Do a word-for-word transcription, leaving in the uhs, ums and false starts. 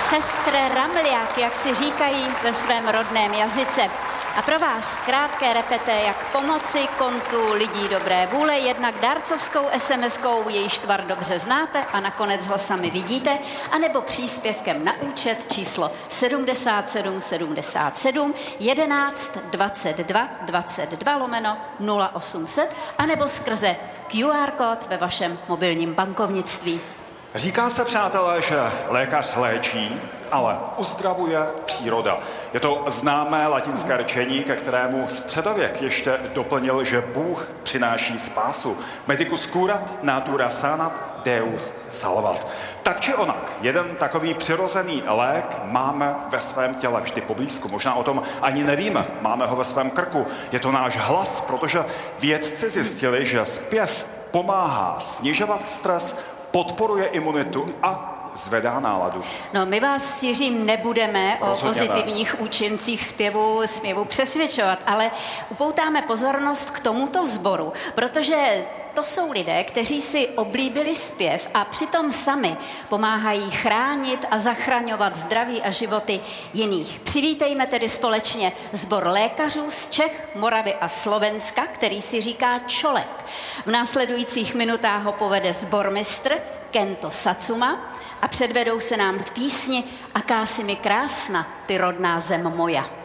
Sestr Ramliak, jak si říkají ve svém rodném jazyce. A pro vás krátké repete, jak pomoci kontu lidí dobré vůle, jednak dárcovskou SMSkou, jejíž tvar dobře znáte a nakonec ho sami vidíte, anebo příspěvkem na účet číslo sedmdesát sedm sedmdesát sedm jedenáct dvacet dva dvacet dva lomeno nula osm set, anebo skrze Q R kód ve vašem mobilním bankovnictví. Říká se, přátelé, že lékař léčí, ale uzdravuje příroda. Je to známé latinské rčení, ke kterému středověk ještě doplnil, že Bůh přináší spásu. Medicus curat, natura sanat, Deus salvat. Tak či onak, jeden takový přirozený lék máme ve svém těle vždy poblízku. Možná o tom ani nevíme, máme ho ve svém krku. Je to náš hlas, protože vědci zjistili, že zpěv pomáhá snižovat stres, podporuje imunitu a zvedá náladu. No, my vás s Jiřím nebudeme Rozhodně o pozitivních ne. účincích zpěvu, zpěvu přesvědčovat, ale upoutáme pozornost k tomuto sboru, protože to jsou lidé, kteří si oblíbili zpěv a přitom sami pomáhají chránit a zachraňovat zdraví a životy jiných. Přivítejme tedy společně sbor lékařů z Čech, Moravy a Slovenska, který si říká Čolek. V následujících minutách ho povede sbormistr Kento Sacuma a předvedou se nám v písni Aká si mi krásna, ty rodná zem moja.